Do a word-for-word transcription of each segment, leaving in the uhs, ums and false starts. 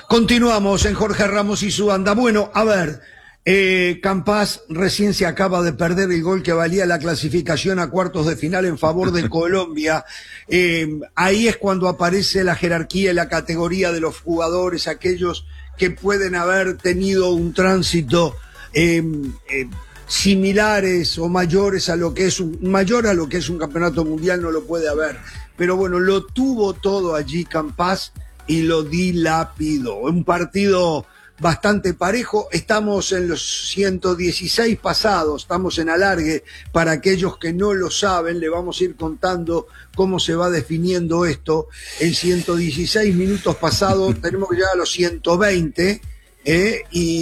Continuamos en Jorge Ramos y su banda. Bueno, a ver, eh, Campas recién se acaba de perder el gol que valía la clasificación a cuartos de final en favor de Colombia. Eh, ahí es cuando aparece la jerarquía y la categoría de los jugadores, aquellos que pueden haber tenido un tránsito eh, eh, similares o mayores a lo que es un mayor a lo que es un campeonato mundial, no lo puede haber. Pero bueno, lo tuvo todo allí Campas y lo dilapidó. Un partido bastante parejo. Estamos en los ciento dieciséis pasados, estamos en alargue. Para aquellos que no lo saben, le vamos a ir contando cómo se va definiendo esto. En ciento dieciséis minutos pasados tenemos ya los ciento veinte. Eh,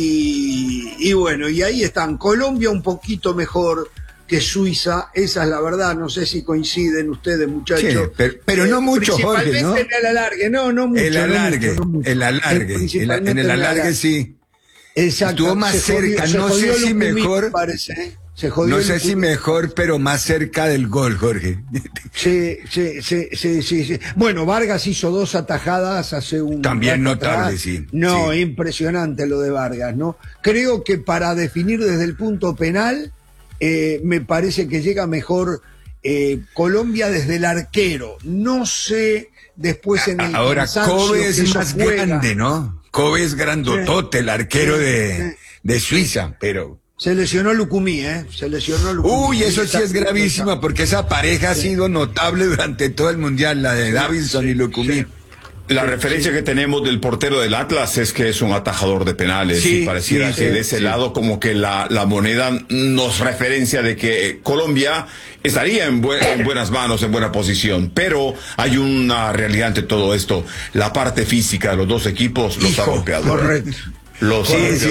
y, y bueno, y ahí están. Colombia un poquito mejor que Suiza, esa es la verdad. No sé si coinciden ustedes, muchachos. Sí, pero, pero no mucho, Jorge, ¿no? En el alargue, no, no mucho. El alargue, no mucho, no mucho. el alargue, el, en el alargue sí. Exacto. Estuvo más se cerca, jodió, no sé si mejor, parece, ¿eh? Se jodió no sé el... si mejor, pero más cerca del gol, Jorge. Sí, sí, sí, sí, sí, sí. Bueno, Vargas hizo dos atajadas hace un... También notable, sí. No, sí. Impresionante lo de Vargas, ¿no? Creo que para definir desde el punto penal, eh, me parece que llega mejor eh, Colombia desde el arquero. No sé después en el... Ahora, Kobe es más juega. grande, ¿no? Kobe es grandotote, sí. el arquero sí. de, de Suiza, pero... Se lesionó Lucumí, ¿eh? Se lesionó Lucumí. Uy, eso sí es gravísimo, porque esa pareja sí. ha sido notable durante todo el Mundial, la de Davinson sí, y Lucumí. Sí. La sí, referencia sí. que tenemos del portero del Atlas es que es un atajador de penales. Sí, y pareciera sí, que sí, de ese sí. lado como que la, la moneda nos referencia de que Colombia estaría en, bu en buenas manos, en buena posición. Pero hay una realidad ante todo esto. La parte física de los dos equipos los Hijo, ha golpeado. Correcto. Los sí, sí.